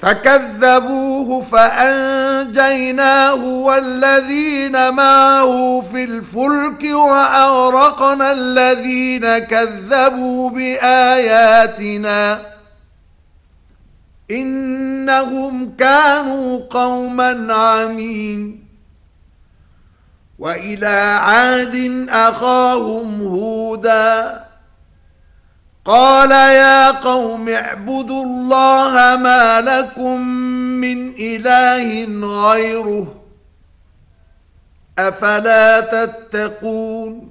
فكذبوه فأنجيناه والذين معه في الفلك وأغرقنا الذين كذبوا بآياتنا إنهم كانوا قوما عمين. وإلى عاد أخاهم هودا قال يا قوم اعبدوا الله ما لكم من إله غيره أفلا تتقون